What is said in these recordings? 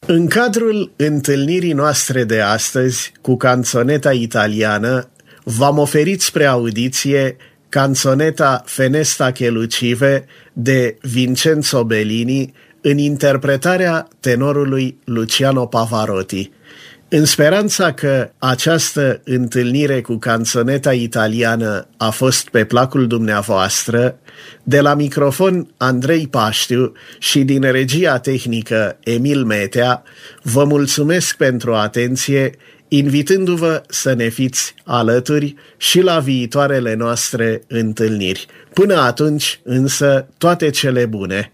În cadrul întâlnirii noastre de astăzi cu canzoneta italiană, v-am oferit spre audiție canzoneta Fenesta che lucive de Vincenzo Bellini în interpretarea tenorului Luciano Pavarotti. În speranța că această întâlnire cu canzoneta italiană a fost pe placul dumneavoastră, de la microfon Andrei Paștiu și din regia tehnică Emil Metea, vă mulțumesc pentru atenție, invitându-vă să ne fiți alături și la viitoarele noastre întâlniri. Până atunci, însă, toate cele bune!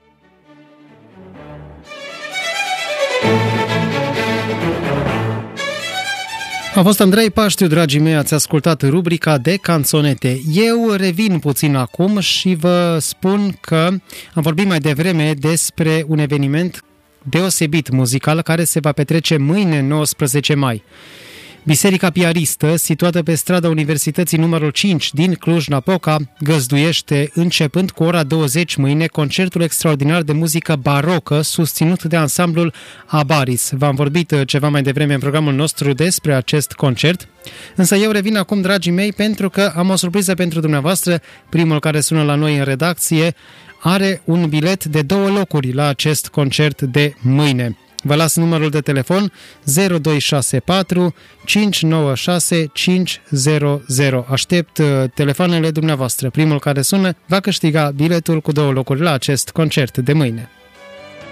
A fost Andrei Paștiu, dragii mei, ați ascultat rubrica de canțonete. Eu revin puțin acum și vă spun că am vorbit mai devreme despre un eveniment deosebit muzical care se va petrece mâine, 19 mai. Biserica Piaristă, situată pe strada Universității numărul 5 din Cluj-Napoca, găzduiește, începând cu ora 20 mâine, concertul extraordinar de muzică barocă susținut de ansamblul Abaris. V-am vorbit ceva mai devreme în programul nostru despre acest concert, însă eu revin acum, dragii mei, pentru că am o surpriză pentru dumneavoastră. Primul care sună la noi în redacție are un bilet de 2 locuri la acest concert de mâine. Vă las numărul de telefon 0264 596 500. Aștept telefoanele dumneavoastră. Primul care sună va câștiga biletul cu 2 locuri la acest concert de mâine.